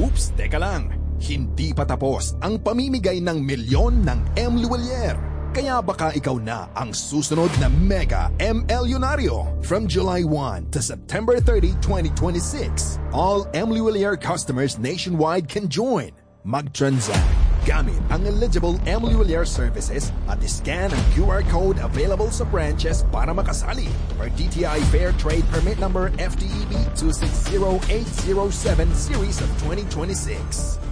Oops, teka lang. Hindi pa tapos ang pamimigay ng milyon ng M. Luwalier. Kaya baka ikaw na ang susunod na Mega MLyonaryo. From July 1 to September 30, 2026, all M. Luwalier customers nationwide can join. Mag-transact gamit ang eligible M. Luwalier services at scan ang QR code available sa branches para makasali for DTI Fair Trade Permit Number FTEB 260807 Series of 2026.